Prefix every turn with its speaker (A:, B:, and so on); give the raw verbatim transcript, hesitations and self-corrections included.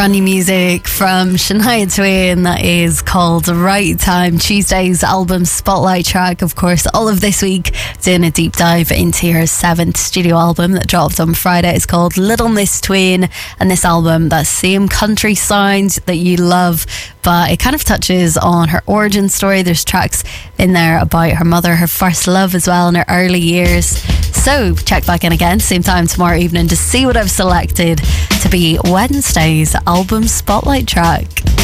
A: Brand new music from Shania Twain that is called Right Time, Tuesday's album spotlight track. Of course, all of this week doing a deep dive into her seventh studio album that dropped on Friday. It's called Little Miss Twain, and this album, that same country sound that you love, but it kind of touches on her origin story. There's tracks in there about her mother, her first love as well in her early years. So check back in again same time tomorrow evening to see what I've selected to be Wednesday's album spotlight track.